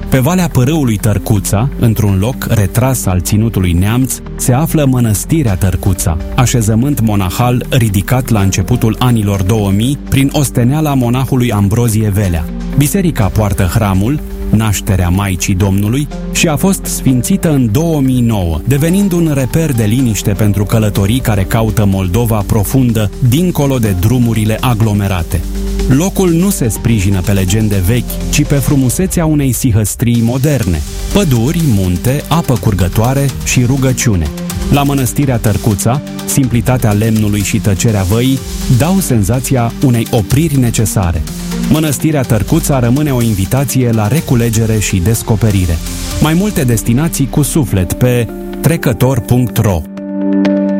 Pe valea pârâului Tărcuța, într-un loc retras al ținutului Neamț, se află Mănăstirea Tărcuța, așezământ monahal ridicat la începutul anilor 2000 prin osteneala monahului Ambrozie Velea. Biserica poartă hramul, nașterea Maicii Domnului, și a fost sfințită în 2009, devenind un reper de liniște pentru călătorii care caută Moldova profundă, dincolo de drumurile aglomerate. Locul nu se sprijină pe legende vechi, ci pe frumusețea unei sihăstrii moderne: păduri, munte, apă curgătoare și rugăciune. La Mănăstirea Tărcuța, simplitatea lemnului și tăcerea văii dau senzația unei opriri necesare. Mănăstirea Tărcuța rămâne o invitație la reculegere și descoperire. Mai multe destinații cu suflet pe trecător.ro.